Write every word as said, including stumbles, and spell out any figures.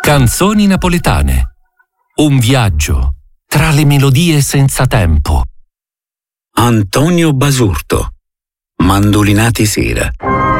Canzoni napoletane. Un viaggio tra le melodie senza tempo. Antonio Basurto. Mandolinati sera.